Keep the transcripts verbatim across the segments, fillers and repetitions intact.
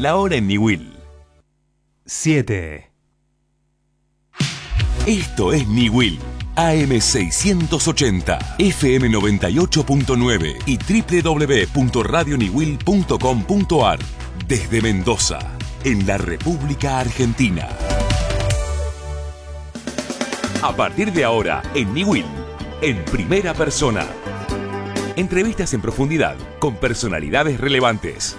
La hora en Niwil. siete. Esto es Niwil. A M seiscientos ochenta, F M noventa y ocho punto nueve y doble u doble u doble u punto radio niwil punto com punto a r. Desde Mendoza, en la República Argentina. A partir de ahora, en Niwil, en primera persona. Entrevistas en profundidad con personalidades relevantes.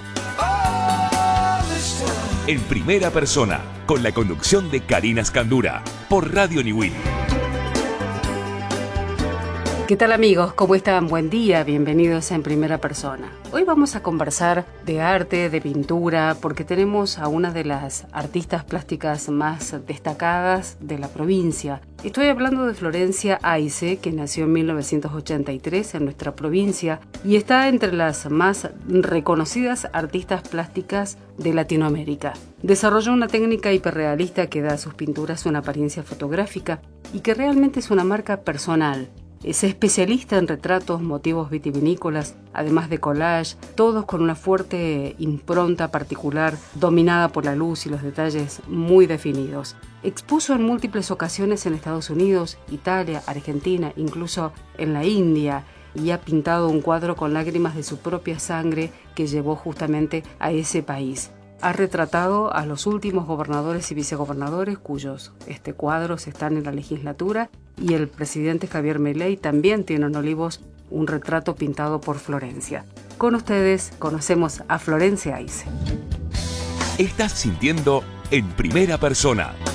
En primera persona, con la conducción de Karina Scandura, por Radio Niwil. ¿Qué tal, amigos? ¿Cómo están? Buen día, bienvenidos a En Primera Persona. Hoy vamos a conversar de arte, de pintura, porque tenemos a una de las artistas plásticas más destacadas de la provincia. Estoy hablando de Florencia Ayce, que nació en mil novecientos ochenta y tres en nuestra provincia y está entre las más reconocidas artistas plásticas de Latinoamérica. Desarrolló una técnica hiperrealista que da a sus pinturas una apariencia fotográfica y que realmente es una marca personal. Es especialista en retratos, motivos vitivinícolas, además de collage, todos con una fuerte impronta particular, dominada por la luz y los detalles muy definidos. Expuso en múltiples ocasiones en Estados Unidos, Italia, Argentina, incluso en la India, y ha pintado un cuadro con lágrimas de su propia sangre que llevó justamente a ese país. Ha retratado a los últimos gobernadores y vicegobernadores cuyos este, cuadros están en la legislatura, y el presidente Javier Milei también tiene en Olivos un retrato pintado por Florencia. Con ustedes conocemos a Florencia Ayce. Estás sintiendo En Primera Persona.